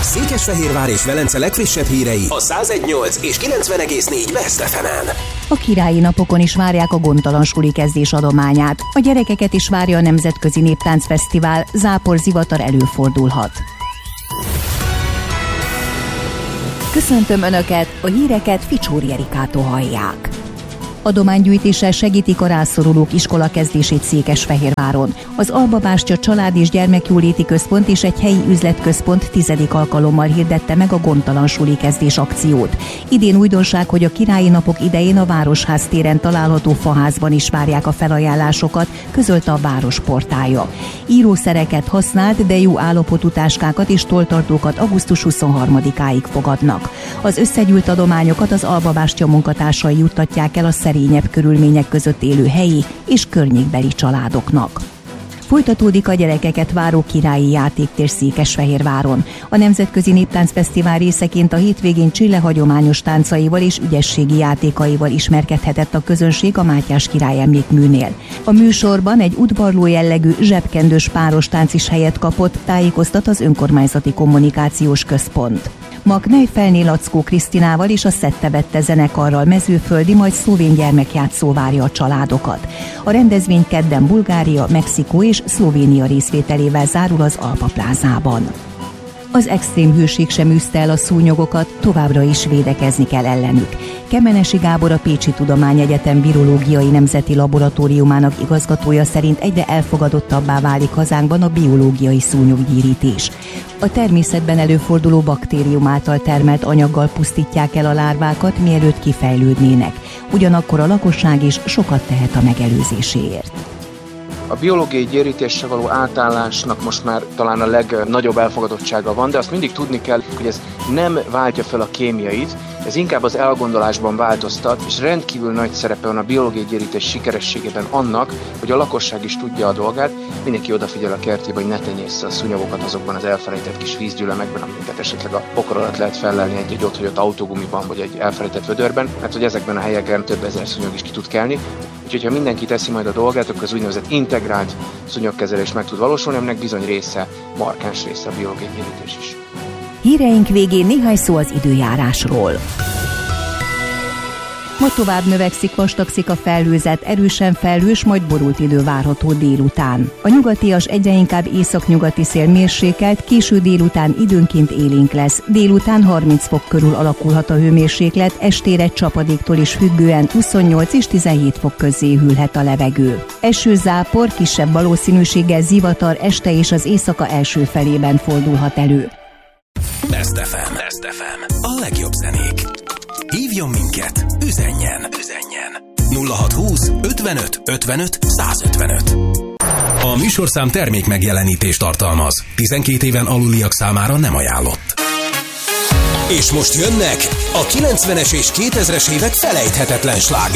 Székesfehérvár és Velence legfrissebb hírei a 101.8 és 90.4 Best FM-en. A királyi napokon is várják a gondtalan suli kezdés adományát. A gyerekeket is várja a Nemzetközi Néptáncfesztivál, zápor-zivatar előfordulhat. Köszöntöm Önöket, a híreket Ficsóri Erikától hallják. Adománygyűjtéssel segítik a rászorulók iskolakezdését Székesfehérváron. Az Alba Bástya Család- és Gyermekjóléti Központ és egy helyi üzletközpont 10. alkalommal hirdette meg a gondtalan suli kezdés akciót. Idén újdonság, hogy a királyi napok idején a Városház téren található faházban is várják a felajánlásokat, közölte a város portálja. Írószereket használt, de jó állapotú táskákat és tolltartókat augusztus 23-áig fogadnak. Az összegyűjt adományokat az Alba Bástya munkatársai juttatják el a szerényebb körülmények között élő helyi és környékbeli családoknak. Folytatódik a gyerekeket váró királyi játéktér Székesfehérváron. A Nemzetközi Néptáncfesztivál részeként a hétvégén Csille hagyományos táncaival és ügyességi játékaival ismerkedhetett a közönség a Mátyás király emlékműnél. A műsorban egy udvarló jellegű zsebkendős páros tánc is helyet kapott, tájékoztat az önkormányzati kommunikációs központ. Maknej Felné Lackó Krisztinával és a Szettebette zenekarral mezőföldi, majd szlovén gyermekjátszó várja a családokat. A rendezvény kedden Bulgária, Mexikó és Szlovénia részvételével zárul az Alpa plázában. Az extrém hőség sem űzte el a szúnyogokat, továbbra is védekezni kell ellenük. Kemenesi Gábor, a Pécsi Tudományegyetem Virológiai Nemzeti Laboratóriumának igazgatója szerint egyre elfogadottabbá válik hazánkban a biológiai szúnyoggyírítés. A természetben előforduló baktérium által termelt anyaggal pusztítják el a lárvákat, mielőtt kifejlődnének. Ugyanakkor a lakosság is sokat tehet a megelőzéséért. A biológiai gyérítésre való átállásnak most már talán a legnagyobb elfogadottsága van, de azt mindig tudni kell, hogy ez nem váltja fel a kémiait, ez inkább az elgondolásban változtat, és rendkívül nagy szerepe van a biológiai gyérítés sikerességében annak, hogy a lakosság is tudja a dolgát, mindenki odafigyel a kertjébe, hogy ne tenyéssze a szúnyogokat azokban az elfelejtett kis vízgyűlemekben, amiket esetleg a pokol alatt lehet fellelni egy ott hagyott autógumiban, vagy egy elfelejtett vödörben, mert hogy ezekben a helyeken több ezer szúnyog is ki tud kelni. Úgyhogy ha mindenki teszi majd a dolgát, akkor az úgynevezett integrált szúnyogkezelés meg tud valósulni, aminek bizony része, markáns része a biológiai gyérítés is. Híreink végén néhány szó az időjárásról. Ma tovább növekszik, vastagszik a felhőzet, erősen felhős, majd borult idő várható délután. A nyugatias egyre inkább északnyugati szél mérsékelt, késő délután időnként élénk lesz. Délután 30 fok körül alakulhat a hőmérséklet, estére csapadéktól is függően 28 és 17 fok közé hűlhet a levegő. Eső, zápor, kisebb valószínűséggel zivatar este és az éjszaka első felében fordulhat elő. Best FM. A legjobb zenék. Hívjon minket, üzenjen. 0620 55 55 155. A műsorszám termék megjelenítést tartalmaz. 12 éven aluliak számára nem ajánlott. És most jönnek a 90-es és 2000-es évek felejthetetlen slágerei.